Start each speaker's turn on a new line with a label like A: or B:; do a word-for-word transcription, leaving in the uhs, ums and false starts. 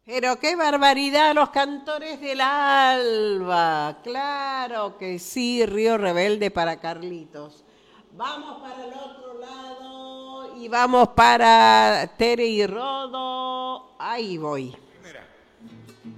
A: Pero qué barbaridad, los cantores del alba. Claro que sí, Río Rebelde para Carlitos. Vamos para el otro lado y vamos para Tere y Rodo. Ahí voy.